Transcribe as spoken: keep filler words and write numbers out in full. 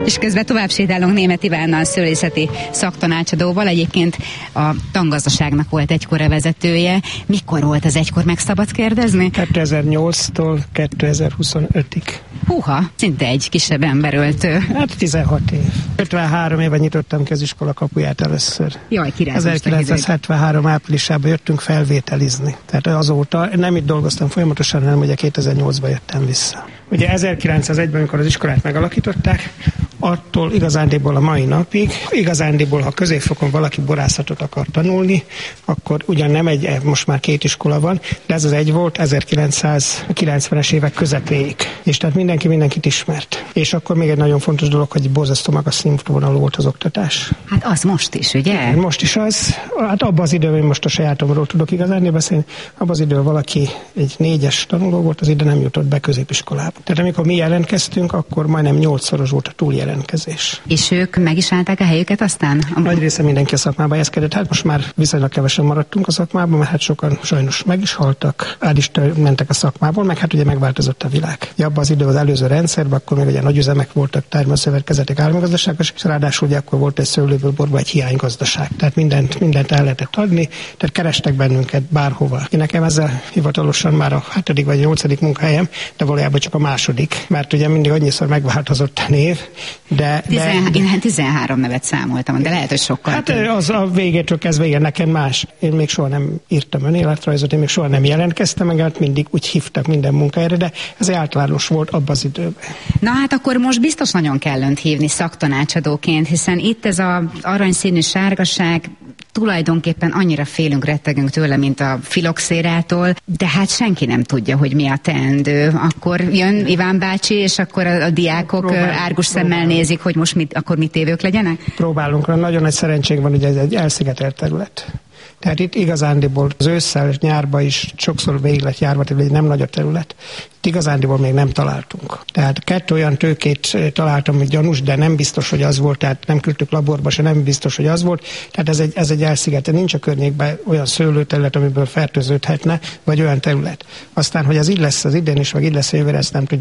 És közben tovább sétálunk Németh Ivánnal, szőlészeti szaktanácsadóval. Egyébként a tangazdaságnak volt egykor a vezetője. Mikor volt ez egykor, meg szabad kérdezni? kétezer-nyolctól kétezer-huszonötig. Húha, szinte egy kisebb emberöltő. Hát tizenhat év. ötvenhárom éve nyitottam ki az iskola kapuját először. Jaj, kirázós. ezerkilencszázhetvenhárom áprilisában jöttünk felvételizni. Tehát azóta nem itt dolgoztam folyamatosan, hanem ugye kétezer-nyolcban jöttem vissza. Ugye ezerkilencszázegyben, amikor az iskolát megalakították, attól igazándiból a mai napig, igazándiból, ha középfokon valaki borászatot akar tanulni, akkor ugyan nem egy, most már két iskola van, de ez az egy volt ezerkilencszázkilencvenes évek közepéig. És tehát mindenki mindenkit ismert. És akkor még egy nagyon fontos dolog, hogy borzasztó magas színvonalú volt az oktatás. Hát az most is, ugye? Most is az. Hát abban az időben, én most a sajátomról tudok igazán beszélni, abban az időben valaki egy négyes tanuló volt, az ide nem jutott be középiskolába. Tehát amikor mi jelentkeztünk, akkor majdnem nyolcszoros volt a túljelentkezés. És ők meg is állták a helyüket aztán? A nagy része mindenki a szakmába helyezkedett. Hát most már viszonylag kevesen maradtunk a szakmában, mert hát sokan sajnos meg is haltak, át is mentek a szakmából, meg hát ugye megváltozott a világ. Ja, abban az időben, az előző rendszerben, akkor még ugye nagy üzemek voltak, termelőszövetkezetek, államgazdaságos, és ráadásul ugye akkor volt egy szőlőből borba egy hiánygazdaság. Tehát mindent, mindent el lehetett adni, tehát kerestek bennünket bárhova. Én nekem ezzel hivatalosan már a hetedik vagy nyolcadik munkahelyem, de valójában csak a második, mert ugye mindig annyiszor megváltozott a név, de... Tizen, de én tizenhárom nevet számoltam, de lehet, hogy sokkal. Hát több. Az a végétől kezdve igen, nekem más. Én még soha nem írtam önéletrajzot, én még soha nem jelentkeztem, meg hát mindig úgy hívtak minden munkahelyre, de ez általános volt abban az időben. Na hát akkor most biztos nagyon kell önt hívni szaktanácsadóként, hiszen itt ez az aranyszínű sárgaság, tulajdonképpen annyira félünk, rettegünk tőle, mint a filoxérától, de hát senki nem tudja, hogy mi a teendő. Akkor jön Iván bácsi, és akkor a, a diákok próbálunk, árgus szemmel próbálunk. Nézik, hogy most mit, akkor mit tévők legyenek? Próbálunk, nagyon nagy szerencsénk van, hogy ez egy elszigetelt terület. Tehát itt igazándiból az ősszel, nyárban is sokszor végig lett járva, tehát egy nem nagy a terület. Itt igazándiból még nem találtunk. Tehát kettő olyan tőkét találtam, hogy gyanús, de nem biztos, hogy az volt, tehát nem küldtük laborba, se nem biztos, hogy az volt. Tehát ez egy, ez egy elszigetel, nincs a környékben olyan szőlőterület, amiből fertőződhetne, vagy olyan terület. Aztán, hogy az így lesz az idén is, vagy így lesz jövőre, ezt nem tudjuk.